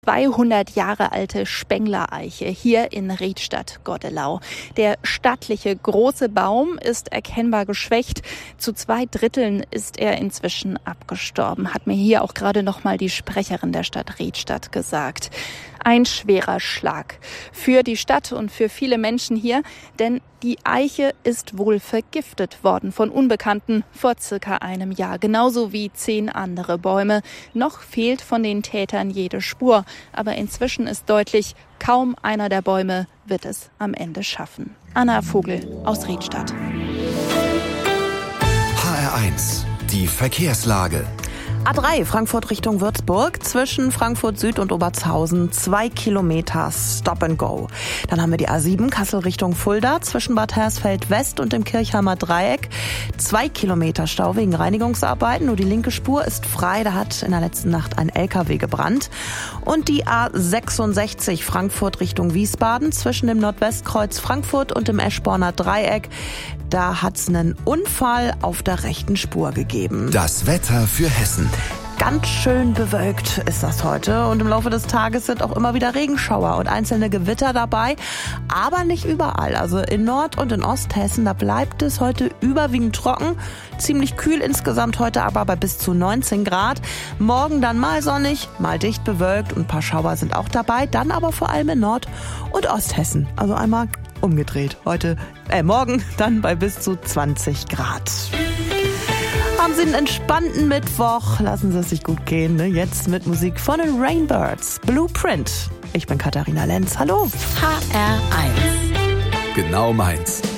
200 Jahre alte Spengler-Eiche hier in Rietstadt-Goddelau. Der stattliche große Baum ist erkennbar geschwächt. Zu 2/3 ist er inzwischen abgestorben, hat mir hier auch gerade noch mal die Sprecherin der Stadt Rietstadt gesagt. Ein schwerer Schlag für die Stadt und für viele Menschen hier, denn die Eiche ist wohl vergiftet worden von Unbekannten vor circa einem Jahr, genauso wie 10 andere Bäume. Noch fehlt von den Tätern jede Spur, aber inzwischen ist deutlich, kaum einer der Bäume wird es am Ende schaffen. Anna Vogel aus Rietstadt. HR1, die Verkehrslage. A3 Frankfurt Richtung Würzburg, zwischen Frankfurt Süd und Obertshausen 2 Kilometer Stop and Go. Dann haben wir die A7 Kassel Richtung Fulda, zwischen Bad Hersfeld West und dem Kirchheimer Dreieck 2 Kilometer Stau wegen Reinigungsarbeiten. Nur die linke Spur ist frei, da hat in der letzten Nacht ein LKW gebrannt. Und die A66 Frankfurt Richtung Wiesbaden, zwischen dem Nordwestkreuz Frankfurt und dem Eschborner Dreieck. Da hat's einen Unfall auf der rechten Spur gegeben. Das Wetter für Hessen. Ganz schön bewölkt ist das heute und im Laufe des Tages sind auch immer wieder Regenschauer und einzelne Gewitter dabei, aber nicht überall. Also in Nord- und in Osthessen, da bleibt es heute überwiegend trocken, ziemlich kühl insgesamt heute aber bei bis zu 19 Grad. Morgen dann mal sonnig, mal dicht bewölkt und ein paar Schauer sind auch dabei, dann aber vor allem in Nord- und Osthessen. Also einmal umgedreht. Morgen dann bei bis zu 20 Grad. Haben Sie einen entspannten Mittwoch. Lassen Sie es sich gut gehen. Ne? Jetzt mit Musik von den Rainbirds. Blueprint. Ich bin Katharina Lenz. Hallo. HR1. Genau meins.